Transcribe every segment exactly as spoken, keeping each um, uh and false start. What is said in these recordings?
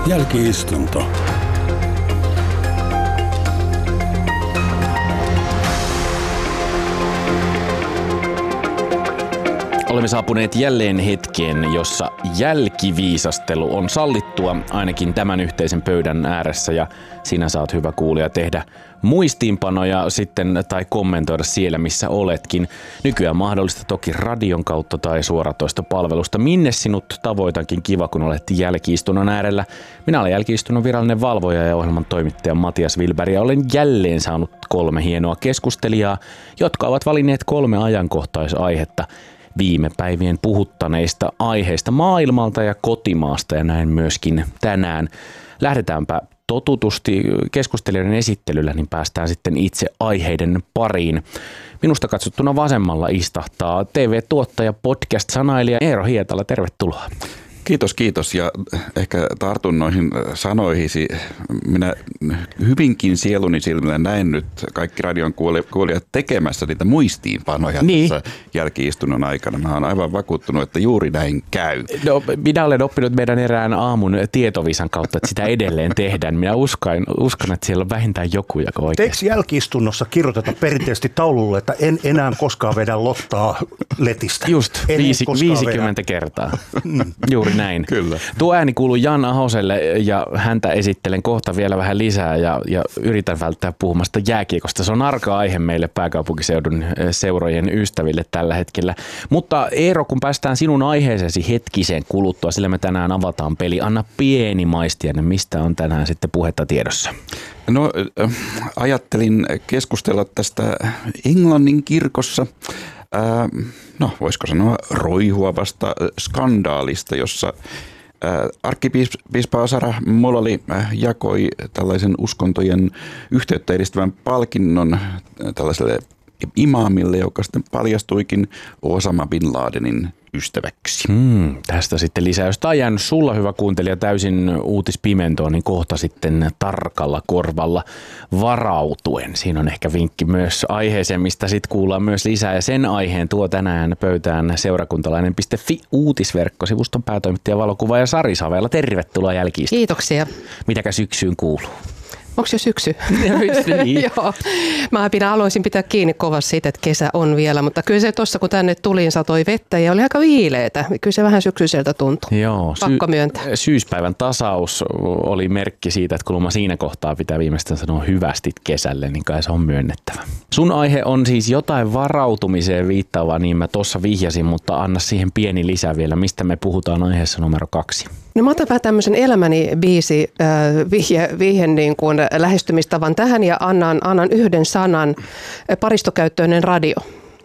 Jälki-istunto. Olemme saapuneet jälleen hetkeen, jossa jälkiviisastelu on sallittua ainakin tämän yhteisen pöydän ääressä, ja sinä saat, hyvä kuulija, tehdä muistiinpanoja sitten tai kommentoida siellä, missä oletkin. Nykyään mahdollista toki radion kautta tai suoratoistopalvelusta. Minne sinut tavoitankin, kiva kun olet jälki-istunnon äärellä. Minä olen jälki-istunnon virallinen valvoja ja ohjelman toimittaja Matias Wilberg, ja olen jälleen saanut kolme hienoa keskustelijaa, jotka ovat valinneet kolme ajankohtaisaihetta viime päivien puhuttaneista aiheista maailmalta ja kotimaasta, ja näin myöskin tänään. Lähdetäänpä totutusti keskustelijoiden esittelyllä, niin päästään sitten itse aiheiden pariin. Minusta katsottuna vasemmalla istahtaa T V-tuottaja, podcast-sanailija Eero Hietala. Tervetuloa. Kiitos, kiitos. Ja ehkä tartun noihin sanoihisi. Minä hyvinkin sieluni silmillä näen nyt kaikki radion kuulijat tekemässä niitä muistiinpanoja niin tässä jälki-istunnon aikana. Mä oon aivan vakuuttunut, että juuri näin käy. No, minä olen oppinut meidän erään aamun tietovisan kautta, että sitä edelleen tehdään. Minä uskon, uskon että siellä on vähintään joku, joka oikeasti. Eikö jälki-istunnossa kirjoiteta perinteisesti taululle, että en enää koskaan vedä lottaa letistä? Just, viisi, viisikymmentä vedä. Kertaa. Juuri näin. Kyllä. Tuo ääni kuuluu Jan Ahoselle, ja häntä esittelen kohta vielä vähän lisää, ja, ja yritän välttää puhumasta jääkiekosta. Se on arka aihe meille pääkaupunkiseudun seurojen ystäville tällä hetkellä. Mutta Eero, kun päästään sinun aiheeseesi hetkisen kuluttua, sillä me tänään avataan peli. Anna pieni maistiainen, mistä on tänään sitten puhetta tiedossa? No, ajattelin keskustella tästä Englannin kirkossa no voisiko sanoa roihuavasta skandaalista, jossa arkkipiispa Sarah Mullally jakoi tällaisen uskontojen yhteyttä edistävän palkinnon tällaiselle imaamille, joka sitten paljastuikin Osama bin Ladenin ystäväksi. Hmm, tästä sitten lisää. Jos tämä on jäänyt sulla, hyvä kuuntelija, täysin uutispimentoon, niin kohta sitten tarkalla korvalla varautuen. Siinä on ehkä vinkki myös aiheeseen, mistä sitten kuullaan myös lisää. Ja sen aiheen tuo tänään pöytään seurakuntalainen piste fi uutisverkkosivuston päätoimittaja, valokuvaaja Sari Saveala. Tervetuloa jälkiin. Kiitoksia. Mitäkä syksyyn kuuluu? Onko jo syksy? niin. Joo. Mä pidän, aloisin pitää kiinni kovasti siitä, että kesä on vielä, mutta kyllä se tuossa kun tänne tulin satoi vettä ja oli aika viileetä. Kyllä se vähän syksyiseltä tuntui. Joo, pakko myöntää. Syyspäivän tasaus oli merkki siitä, että kun siinä kohtaa pitää viimeistään sanoa hyvästi kesälle, niin kai se on myönnettävä. Sun aihe on siis jotain varautumiseen viittaavaa, niin mä tuossa vihjasin, mutta anna siihen pieni lisä vielä. Mistä me puhutaan aiheessa numero kaksi? No mä otan vähän tämmöisen elämäni biisi äh, vihje, vihje niin kuin lähestymistavan tähän ja annan, annan yhden sanan, paristokäyttöinen radio.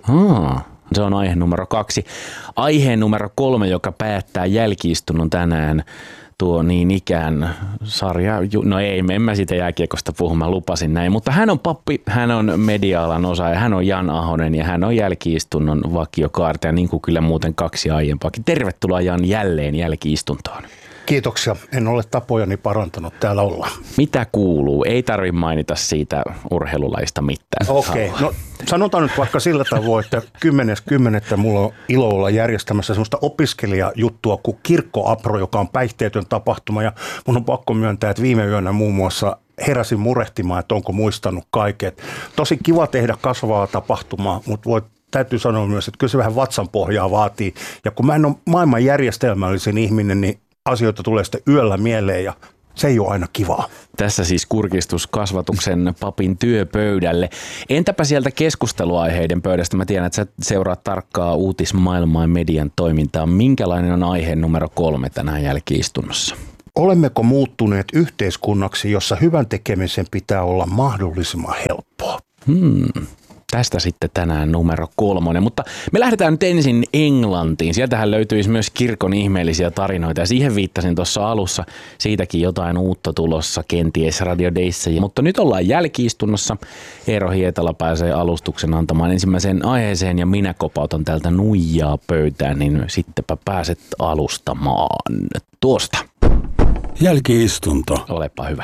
Aa, se on aihe numero kaksi. Aiheen numero kolme, joka päättää jälki-istunnon tänään, tuo niin ikään sarja, no ei, en mä siitä jääkiekosta puhu, mä lupasin näin, mutta hän on pappi, hän on media-alan osaaja, hän on Jan Ahonen ja hän on jälki-istunnon vakiokaartaja, niin kuin kyllä muuten kaksi aiempaakin. Tervetuloa Jan jälleen jälki-istuntoon. Kiitoksia. En ole tapojani parantanut. Täällä ollaan. Mitä kuuluu? Ei tarvitse mainita siitä urheilulajista mitään. Okei. Okay. No sanotaan nyt vaikka sillä tavoin, että kymmenes kymmenettä mulla on ilo olla järjestämässä semmoista opiskelijajuttua kuin Kirkko-apro, joka on päihteetön tapahtuma. Ja mun on pakko myöntää, että viime yönä muun muassa heräsin murehtimaan, että onko muistanut kaiket. Tosi kiva tehdä kasvavaa tapahtumaa, mutta voi täytyy sanoa myös, että kyllä se vähän vatsanpohjaa vaatii. Ja kun mä en ole maailman järjestelmällisen ihminen, niin asioita tulee sitten yöllä mieleen ja se ei ole aina kivaa. Tässä siis kurkistus kasvatuksen papin työpöydälle. Entäpä sieltä keskusteluaiheiden pöydästä? Mä tiedän, että sä seuraat tarkkaa uutismaailmaa ja median toimintaa. Minkälainen on aihe numero kolme tänään jälki-istunnossa? Olemmeko muuttuneet yhteiskunnaksi, jossa hyvän tekemisen pitää olla mahdollisimman helppoa? Hmm. Tästä sitten tänään numero kolmonen, mutta me lähdetään nyt ensin Englantiin. Sieltähän löytyisi myös kirkon ihmeellisiä tarinoita ja siihen viittasin tuossa alussa. Siitäkin jotain uutta tulossa kenties Radio Dayssä. Mutta nyt ollaan jälki-istunnossa. Eero Hietala pääsee alustuksen antamaan ensimmäiseen aiheeseen ja minä kopautan täältä nuijaa pöytään, niin sittenpä pääset alustamaan tuosta. Jälki-istunto. Olepa hyvä.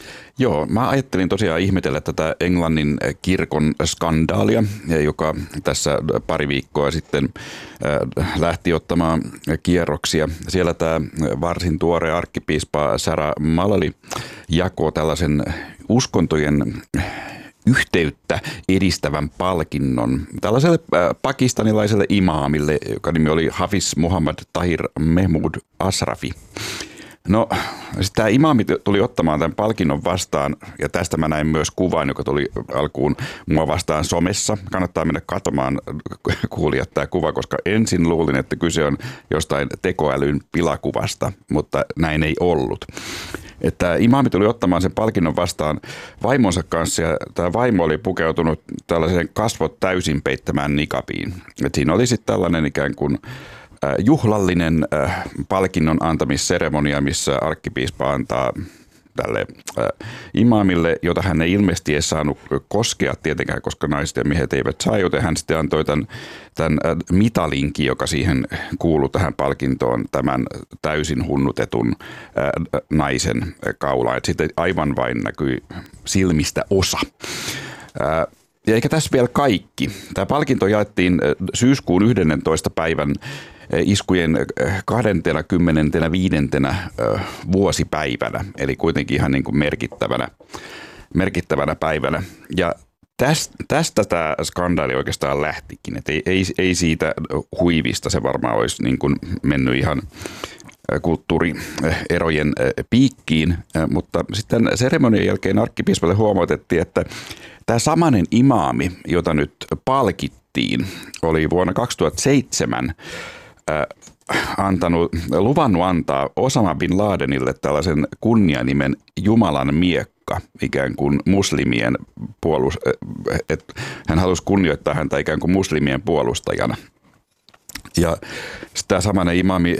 Joo, mä ajattelin tosiaan ihmetellä tätä Englannin kirkon skandaalia, joka tässä pari viikkoa sitten lähti ottamaan kierroksia. Siellä tämä varsin tuore arkkipiispa Sarah Mullally jakoi tällaisen uskontojen yhteyttä edistävän palkinnon tällaiselle pakistanilaiselle imaamille, joka nimi oli Hafiz Muhammad Tahir Mehmood Ashrafi. No, tämä imaami tuli ottamaan tämän palkinnon vastaan, ja tästä mä näin myös kuvan, joka tuli alkuun mua vastaan somessa. Kannattaa mennä katsomaan, kuulijat, tämä kuva, koska ensin luulin, että kyse on jostain tekoälyn pilakuvasta, mutta näin ei ollut. Että imaami tuli ottamaan sen palkinnon vastaan vaimonsa kanssa, ja tämä vaimo oli pukeutunut tällaiseen kasvot täysin peittämään nikabiin. Et siinä oli sitten tällainen ikään kuin juhlallinen palkinnon antamisseremonia, missä arkkipiispa antaa tälle imaamille, jota hän ei ilmeisesti edes saanut koskea tietenkään, koska naiset ja miehet eivät saa, joten hän sitten antoi tämän, tämän mitalinkin, joka siihen kuului tähän palkintoon, tämän täysin hunnutetun naisen kaulaan. Sitten aivan vain näkyi silmistä osa. Ja eikä tässä vielä kaikki. Tämä palkinto jaettiin syyskuun yhdennentoista päivän iskujen kaksikymmentäviisi vuosipäivänä, eli kuitenkin ihan niin kuin merkittävänä, merkittävänä päivänä. Ja tästä, tästä tämä skandaali oikeastaan lähtikin, että ei, ei, ei siitä huivista, se varmaan olisi niin kuin mennyt ihan kulttuurierojen piikkiin, mutta sitten seremonian jälkeen arkkipiispalle huomautettiin, että tämä samainen imaami, jota nyt palkittiin, oli vuonna kaksituhattaseitsemän antanut, luvannut antaa Osama bin Ladenille tällaisen kunnianimen Jumalan miekka, ikään kuin muslimien puolus, että hän halusi kunnioittaa häntä ikään kuin muslimien puolustajana. Ja tämä samainen imami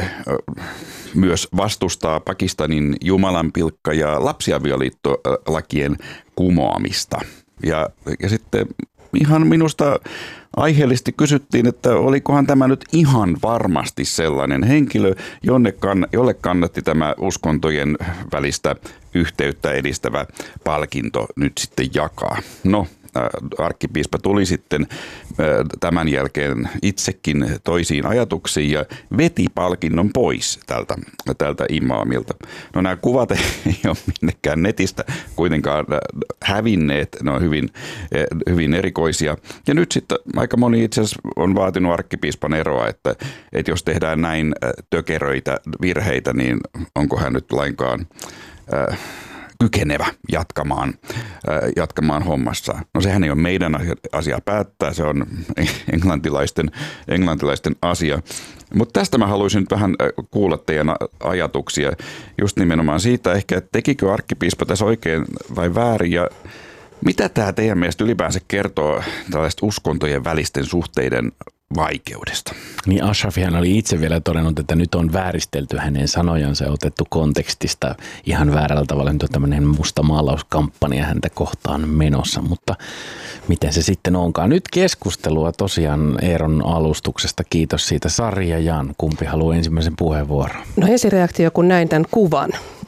myös vastustaa Pakistanin jumalanpilkka- ja lapsiavioliittolakien kumoamista. Ja, ja sitten ihan minusta aiheellisesti kysyttiin, että olikohan tämä nyt ihan varmasti sellainen henkilö, jonne kann, jolle kannatti tämä uskontojen välistä yhteyttä edistävä palkinto nyt sitten jakaa. No, arkkipiispa tuli sitten tämän jälkeen itsekin toisiin ajatuksiin ja veti palkinnon pois tältä, tältä imaamilta. No nämä kuvat ei ole minnekään netistä kuitenkaan hävinneet, ne on hyvin, hyvin erikoisia. Ja nyt sitten aika moni itse asiassa on vaatinut arkkipiispan eroa, että, että jos tehdään näin tökeröitä virheitä, niin onko hän nyt lainkaan Äh, kykenevä jatkamaan, äh, jatkamaan hommassa. No sehän ei ole meidän asia päättää, se on englantilaisten, englantilaisten asia. Mutta tästä mä haluaisin nyt vähän kuulla teidän ajatuksia just nimenomaan siitä ehkä, että tekikö arkkipiispa tässä oikein vai väärin ja mitä tämä teidän mielestä ylipäänsä kertoo tällaista uskontojen välisten suhteiden vaikeudesta? Niin Ashrafihan oli itse vielä todennut, että nyt on vääristelty hänen sanojansa ja otettu kontekstista ihan väärällä tavalla. Nyt on tämmöinen musta maalauskampanja häntä kohtaan menossa, mutta miten se sitten onkaan? Nyt keskustelua tosiaan Eeron alustuksesta. Kiitos siitä. Sari ja Jan, kumpi haluaa ensimmäisen puheenvuoron? No ensireaktio, kun näin tämän kuvan,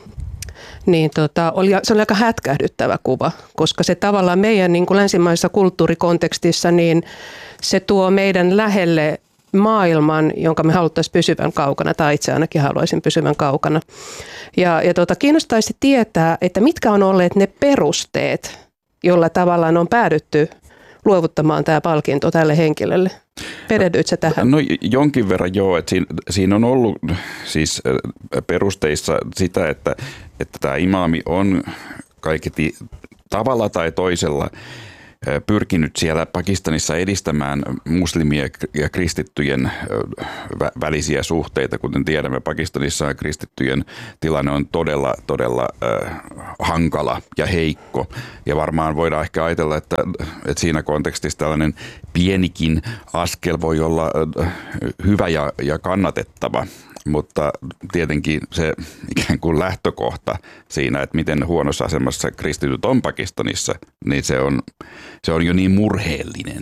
niin tota, oli, se oli aika hätkähdyttävä kuva, koska se tavallaan meidän niin kuin länsimaisessa kulttuurikontekstissa, niin se tuo meidän lähelle maailman, jonka me haluttaisiin pysyvän kaukana, tai itse ainakin haluaisin pysyvän kaukana. Ja, ja tota, kiinnostaisi tietää, että mitkä on olleet ne perusteet, jolla tavallaan on päädytty luovuttamaan tämä palkinto tälle henkilölle. Perehdyit sä tähän? No jonkin verran joo, että siinä, siinä on ollut siis perusteissa sitä, että, että tämä imaami on kaiketi tavalla tai toisella pyrkinyt siellä Pakistanissa edistämään muslimien ja kristittyjen välisiä suhteita. Kuten tiedämme, Pakistanissa kristittyjen tilanne on todella, todella äh, hankala ja heikko. Ja varmaan voidaan ehkä ajatella, että, että siinä kontekstissa tällainen pienikin askel voi olla äh, hyvä ja, ja kannatettava. Mutta tietenkin se ikään kuin lähtökohta siinä, että miten huonossa asemassa kristityt on Pakistanissa, niin se on, se on jo niin murheellinen.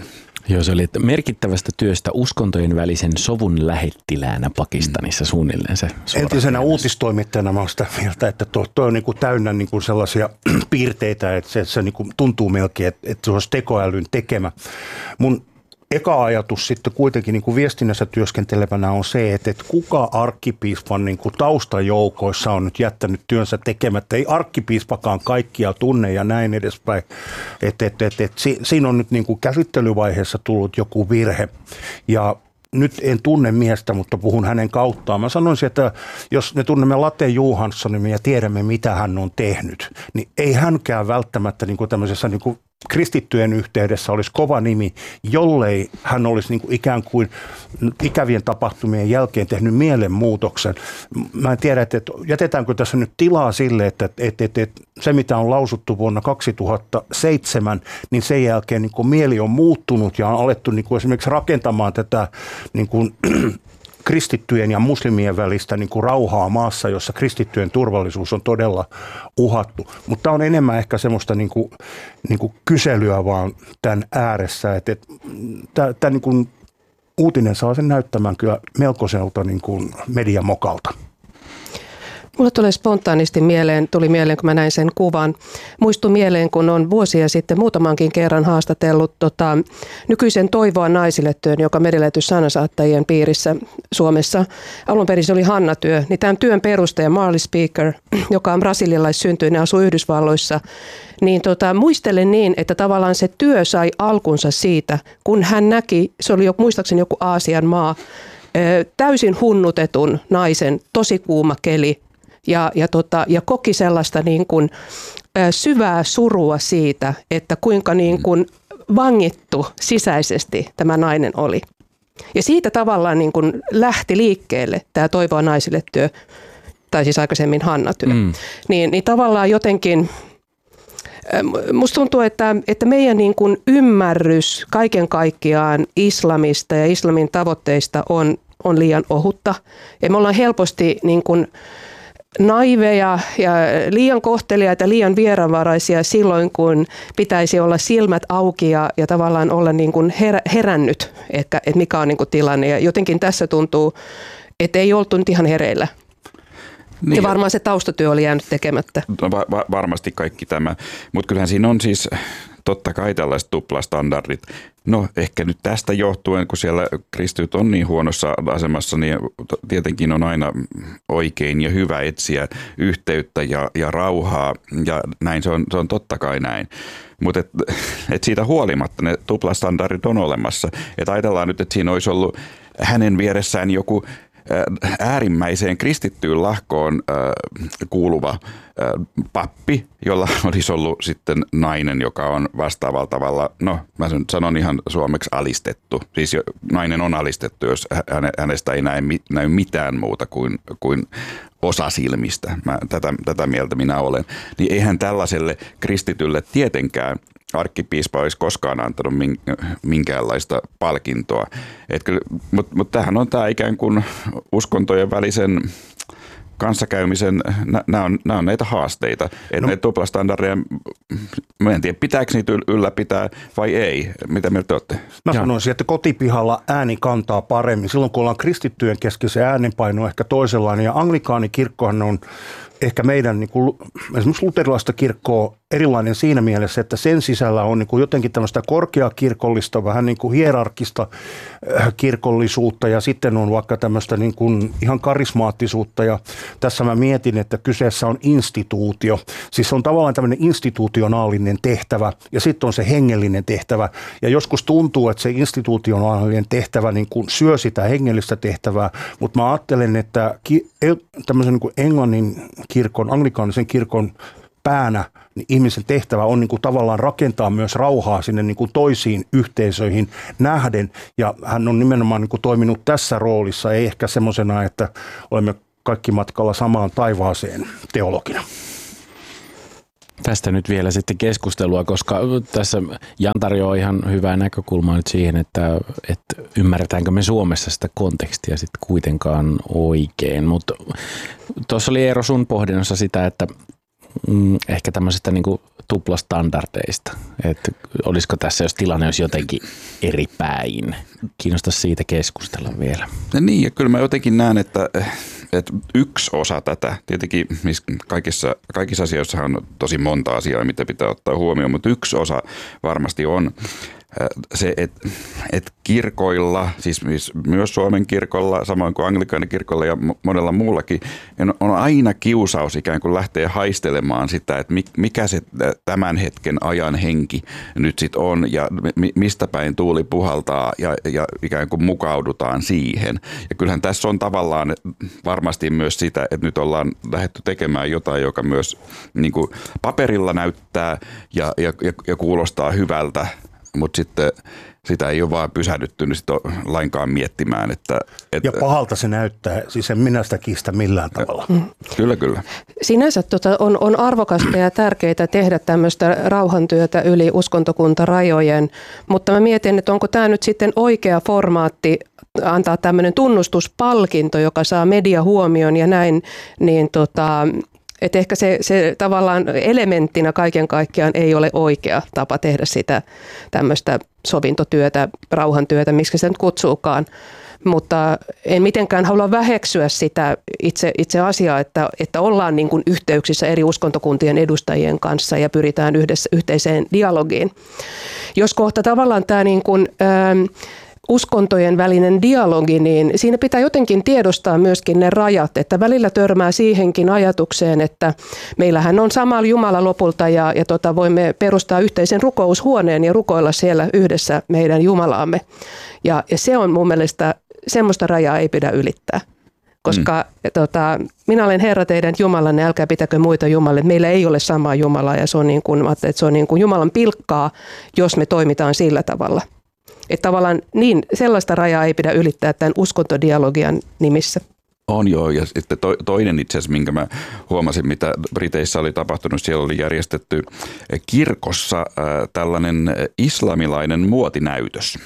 Joo, se oli että merkittävästä työstä uskontojen välisen sovun lähettiläänä Pakistanissa suunnilleen se. Entisenä uutistoimittajana mä oon sitä mieltä, että tuo, tuo on niin kuin täynnä niin kuin sellaisia piirteitä, että se, se niin kuin tuntuu melkein, että, että se olisi tekoälyn tekemä. Mun eka ajatus sitten kuitenkin niin kuin viestinnässä työskentelevänä on se, että, että kuka arkkipiispan niin kuin taustajoukoissa on nyt jättänyt työnsä tekemättä. Ei arkkipiispakaan kaikkia tunne ja näin edespäin. Että, että, että, että siinä on nyt niin kuin käsittelyvaiheessa tullut joku virhe. Ja nyt en tunne miestä, mutta puhun hänen kauttaan. Mä sanoisin, että jos me tunnemme Latte Johanssonin ja tiedämme, mitä hän on tehnyt, niin ei hänkään välttämättä niin kuin tämmöisessä niin kuin kristittyjen yhteydessä olisi kova nimi, jollei hän olisi niin kuin ikään kuin ikävien tapahtumien jälkeen tehnyt mielenmuutoksen. Mä en tiedä, että jätetäänkö tässä nyt tilaa sille, että, että, että, että se mitä on lausuttu vuonna kaksituhattaseitsemän, niin sen jälkeen niin kuin mieli on muuttunut ja on alettu niin kuin esimerkiksi rakentamaan tätä niin kuin kristittyjen ja muslimien välistä niin kuin rauhaa maassa, jossa kristittyjen turvallisuus on todella uhattu. Mutta tämä on enemmän ehkä semmoista niin kuin, niin kuin kyselyä vaan tämän ääressä. Että, että, tämä niin kuin uutinen saa sen näyttämään kyllä melkoiselta niin kuin mediamokalta. Mulle tulee spontaanisti mieleen, tuli mieleen, kun mä näin sen kuvan. Muistui mieleen, kun on vuosia sitten muutamankin kerran haastatellut tota, nykyisen Toivoa naisille -työn, joka medialähetys sanansaattajien piirissä Suomessa. Alun perin se oli Hanna-työ. Niin tämän työn perustaja Marley Speaker, joka on brasilialaissyntyinen, asuu Yhdysvalloissa, niin tota, muistelen niin, että tavallaan se työ sai alkunsa siitä, kun hän näki, se oli jo, muistaakseni joku Aasian maa, täysin hunnutetun naisen, tosi kuuma keli, Ja, ja, tota, ja koki sellaista niin kuin, ä, syvää surua siitä, että kuinka niin kuin vangittu sisäisesti tämä nainen oli. Ja siitä tavallaan niin kuin lähti liikkeelle tämä Toivoa naisille -työ, tai siis aikaisemmin Hanna-työ. Mm. Niin, niin tavallaan jotenkin, musta tuntuu, että, että meidän niin kuin ymmärrys kaiken kaikkiaan islamista ja islamin tavoitteista on, on liian ohutta. Ja me ollaan helposti niin kuin naiveja ja liian kohteliaita, liian vieraanvaraisia silloin, kun pitäisi olla silmät auki ja, ja tavallaan olla niin kuin herä, herännyt, että, että mikä on niin kuin tilanne. Ja jotenkin tässä tuntuu, että ei oltu nyt ihan hereillä. Niin. Ja varmaan se taustatyö oli jäänyt tekemättä. No, va- va- varmasti kaikki tämä, mutta kyllähän siinä on siis totta kai tällaiset tuplastandardit. No ehkä nyt tästä johtuen, kun siellä kristityt on niin huonossa asemassa, niin tietenkin on aina oikein ja hyvä etsiä yhteyttä ja, ja rauhaa ja näin se on, se on totta kai näin. Mutta et, et siitä huolimatta ne tuplastandardit on olemassa. Et ajatellaan nyt, että siinä olisi ollut hänen vieressään joku äärimmäiseen kristittyyn lahkoon äh, kuuluva äh, pappi, jolla olisi ollut sitten nainen, joka on vastaavalla tavalla, no mä sanon ihan suomeksi alistettu. Siis jo, nainen on alistettu, jos hänestä ei näy, näy mitään muuta kuin, kuin osa silmistä. Mä, tätä, tätä mieltä minä olen. Niin eihän tällaiselle kristitylle tietenkään arkkipiispa olisi koskaan antanut minkäänlaista palkintoa. Mutta mut tämähän on tämä ikään kuin uskontojen välisen kanssakäymisen, nämä on, on näitä haasteita. Että no. Näitä tuplastandardeja, mä en tiedä, pitääkö niitä ylläpitää vai ei. Mitä mieltä te olette? Mä sanoisin, että kotipihalla ääni kantaa paremmin. Silloin kun ollaan kristittyjen kesken, se äänenpaino on ehkä toisenlainen. Ja anglikaanikirkkohan on ehkä meidän niin kuin, esimerkiksi luterilaista kirkkoa erilainen siinä mielessä, että sen sisällä on niin kuin jotenkin tämmöistä korkeakirkollista, vähän niin kuin hierarkista kirkollisuutta ja sitten on vaikka tämmöistä niin kuin ihan karismaattisuutta ja tässä mä mietin, että kyseessä on instituutio. Siis on tavallaan tämmöinen institutionaalinen tehtävä ja sitten on se hengellinen tehtävä ja joskus tuntuu, että se institutionaalinen tehtävä niin kuin syö sitä hengellistä tehtävää, mutta mä ajattelen, että ki- tämmöisen niin kuin Englannin kirkon, anglikaanisen kirkon päänä, niin ihmisen tehtävä on niin kuin tavallaan rakentaa myös rauhaa sinne niin kuin toisiin yhteisöihin nähden. Ja hän on nimenomaan niin kuin toiminut tässä roolissa, ei ehkä semmoisena, että olemme kaikki matkalla samaan taivaaseen teologina. Tästä nyt vielä sitten keskustelua, koska tässä Jan tarjoaa ihan hyvää näkökulmaa nyt siihen, että, että ymmärretäänkö me Suomessa sitä kontekstia sitten kuitenkaan oikein. Mutta tuossa oli Eero sun pohdinnassa sitä, että mm, ehkä tämmöisestä niin kuin tuplastandardeista. Että olisiko tässä, jos tilanne olisi jotenkin eri päin? Kiinnostaisi siitä keskustella vielä. Ja niin, ja kyllä mä jotenkin näen, että, että yksi osa tätä, tietenkin kaikissa, kaikissa asioissa on tosi monta asiaa, mitä pitää ottaa huomioon, mutta yksi osa varmasti on se, että et kirkoilla, siis myös Suomen kirkolla, samoin kuin anglikaanikirkolla ja monella muullakin, on aina kiusaus ikään kuin lähteä haistelemaan sitä, että mikä se tämän hetken ajan henki nyt sitten on ja mistä päin tuuli puhaltaa ja, ja ikään kuin mukaudutaan siihen. Ja kyllähän tässä on tavallaan varmasti myös sitä, että nyt ollaan lähdetty tekemään jotain, joka myös niin kuin paperilla näyttää ja, ja, ja kuulostaa hyvältä, mutta sitten sitä ei ole vaan pysähdytty sit lainkaan miettimään. Että, että ja pahalta se näyttää, siis en minä sitä kiistä millään tavalla. Mm. Kyllä, kyllä. Sinänsä tota, on, on arvokasta ja tärkeää tehdä tämmöistä rauhantyötä yli uskontokuntarajojen, mutta mä mietin, että onko tämä nyt sitten oikea formaatti antaa tämmöinen tunnustuspalkinto, joka saa mediahuomion ja näin, niin tota... Että ehkä se, se tavallaan elementtinä kaiken kaikkiaan ei ole oikea tapa tehdä sitä tämmöistä sovintotyötä, rauhantyötä, miksi se nyt kutsuukaan. Mutta en mitenkään halua väheksyä sitä itse, itse asiaa, että, että ollaan niin kuin yhteyksissä eri uskontokuntien edustajien kanssa ja pyritään yhdessä, yhteiseen dialogiin. Jos kohta tavallaan tämä niin kuin, ähm, uskontojen välinen dialogi, niin siinä pitää jotenkin tiedostaa myöskin ne rajat, että välillä törmää siihenkin ajatukseen, että meillähän on sama Jumala lopulta ja, ja tota, voimme perustaa yhteisen rukoushuoneen ja rukoilla siellä yhdessä meidän Jumalaamme. Ja, ja se on mun mielestä, semmoista rajaa ei pidä ylittää. Koska mm. tota, minä olen Herra teidän Jumalanne, älkää pitäkö muita jumalia. Meillä ei ole samaa Jumalaa ja se on, niin kuin, että se on niin kuin Jumalan pilkkaa, jos me toimitaan sillä tavalla. Että tavallaan niin, sellaista rajaa ei pidä ylittää tämän uskontodialogian nimissä. On joo, ja sitten to, toinen itse asiassa, minkä mä huomasin, mitä Briteissä oli tapahtunut, siellä oli järjestetty kirkossa äh, tällainen islamilainen muotinäytös.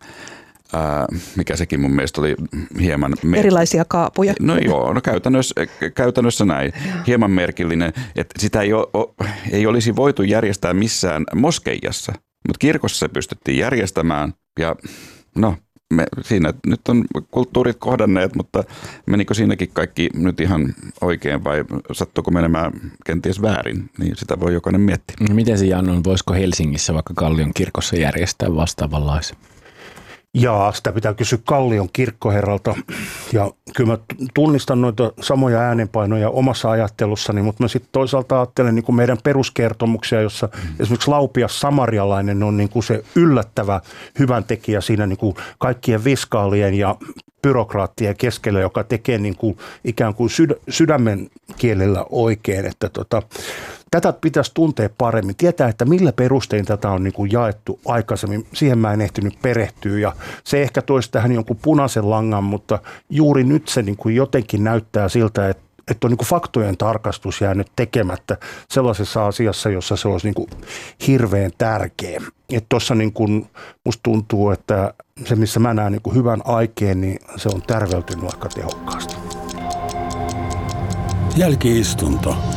Äh, mikä sekin mun mielestä oli hieman... Mer- Erilaisia kaapuja. No joo, no käytännössä, käytännössä näin. Hieman merkillinen, että sitä ei, o, ei olisi voitu järjestää missään moskeijassa. Mutta kirkossa se pystyttiin järjestämään ja no me, siinä nyt on kulttuurit kohdanneet, mutta menikö siinäkin kaikki nyt ihan oikein vai sattuuko menemään kenties väärin, niin sitä voi jokainen miettiä. Miten se Jan on, voisiko Helsingissä vaikka Kallion kirkossa järjestää vastaavanlaisen? Jaa, sitä pitää kysyä Kallion kirkkoherralta ja kyllä mä tunnistan noita samoja äänenpainoja omassa ajattelussani, mutta mä sitten toisaalta ajattelen niin kuin meidän peruskertomuksia, jossa mm. esimerkiksi Laupias Samarialainen on niin kuin se yllättävä hyvän tekijä siinä niin kuin kaikkien viskaalien ja byrokraattien keskellä, joka tekee niin kuin ikään kuin syd- sydämen kielellä oikein, että tota, tätä pitäisi tuntea paremmin, tietää, että millä perustein tätä on niin kuin jaettu aikaisemmin. Siihen mä en ehtinyt perehtyä ja se ehkä toisi tähän jonkun punaisen langan, mutta juuri nyt se niin kuin jotenkin näyttää siltä, että, että on niin kuin faktojen tarkastus jäänyt tekemättä sellaisessa asiassa, jossa se olisi niin kuin hirveän tärkeä. Että tuossa niin kuin musta tuntuu, että se missä mä näen niin kuin hyvän aikeen, niin se on tärveltynyt aika tehokkaasti. Jälki-istunto.